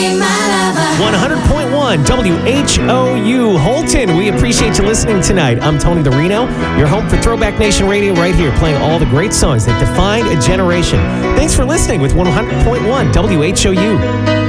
100.1 WHOU Holton. We appreciate you listening tonight. I'm Tony the Reno, your home for Throwback Nation Radio right here, playing all the great songs that defined a generation. Thanks for listening with 100.1 WHOU.